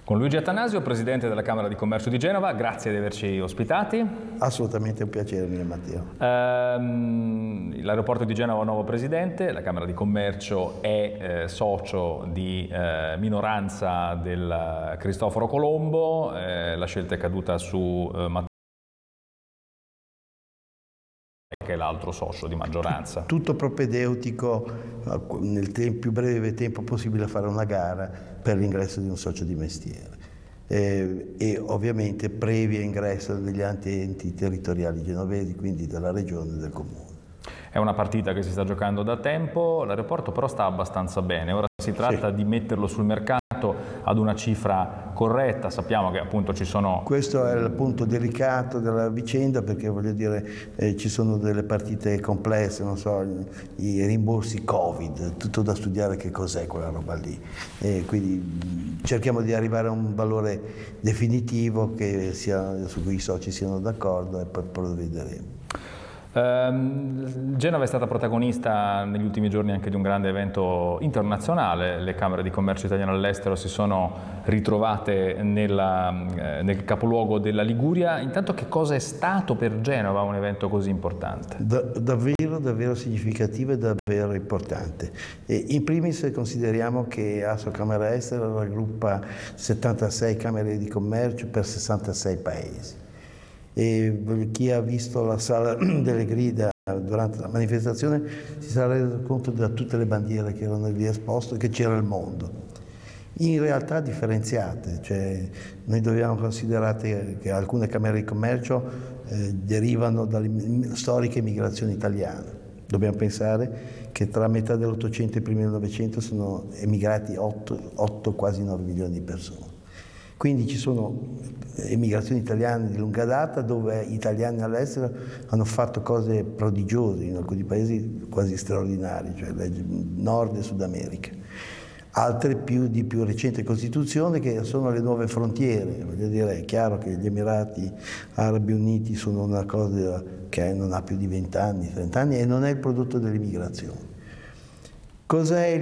Con Luigi Attanasio, Presidente della Camera di Commercio di Genova, grazie di averci ospitati. Assolutamente un piacere mio, Matteo. L'aeroporto di Genova ha un nuovo Presidente, la Camera di Commercio è socio di minoranza del Cristoforo Colombo, la scelta è caduta su Matteo, che è l'altro socio di maggioranza. Tutto propedeutico nel più breve tempo possibile a fare una gara per l'ingresso di un socio di mestiere e ovviamente previo ingresso degli altri enti territoriali genovesi, quindi della regione e del comune. È una partita che si sta giocando da tempo, l'aeroporto però sta abbastanza bene, ora si tratta di metterlo sul mercato ad una cifra corretta, sappiamo che appunto ci sono... Questo è il punto delicato della vicenda, perché voglio dire ci sono delle partite complesse, non so, i rimborsi Covid, tutto da studiare che cos'è quella roba lì, e quindi cerchiamo di arrivare a un valore definitivo che su cui i soci siano d'accordo e poi provvederemo. Genova è stata protagonista negli ultimi giorni anche di un grande evento internazionale, le Camere di Commercio italiane all'estero si sono ritrovate nel capoluogo della Liguria. Intanto, che cosa è stato per Genova un evento così importante? Davvero significativo e davvero importante. In primis consideriamo che ASO Camera Estero raggruppa 76 Camere di Commercio per 66 paesi. E chi ha visto la sala delle grida durante la manifestazione si sarà reso conto da tutte le bandiere che erano lì esposte che c'era il mondo, in realtà differenziate, cioè noi dobbiamo considerare che alcune camere di commercio derivano dalle storiche migrazioni italiane. Dobbiamo pensare che tra metà dell'Ottocento e i primi del Novecento sono emigrati 8 quasi 9 milioni di persone. Quindi ci sono emigrazioni italiane di lunga data dove italiani all'estero hanno fatto cose prodigiose, in alcuni paesi quasi straordinarie, cioè Nord e Sud America. Altre di più recente costituzione che sono le nuove frontiere. Voglio dire, è chiaro che gli Emirati Arabi Uniti sono una cosa che non ha più di 20 anni, 30 anni e non è il prodotto dell'immigrazione. Cos'è